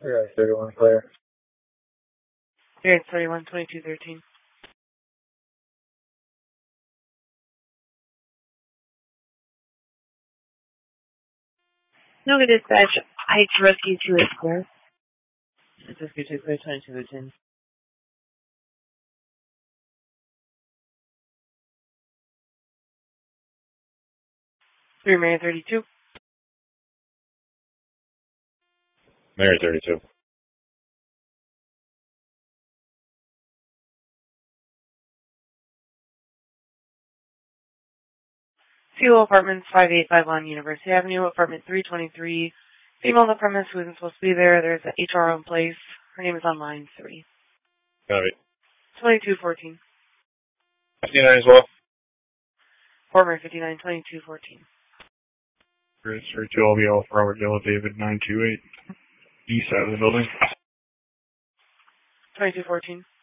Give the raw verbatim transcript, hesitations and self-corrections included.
Yeah, thirty-one clear. Yeah, thirty-one, twenty-two, thirteen. No, good dispatch. Heights Rescue two is clear. Rescue two clear, twenty-two, thirteen. Three, Mary, thirty-two. Mary, thirty-two. Fuel Apartments, five eight five one University Avenue, apartment three twenty-three. Female on the premise who isn't supposed to be there. There's an H R O in place. Her name is on line three. Copy. twenty-two fourteen. fifty-nine as well. Former fifty-nine, twenty-two fourteen. Chris, thirty-two, I'll be off Robert Yellow David, nine two eight. East side of the building. twenty-two fourteen.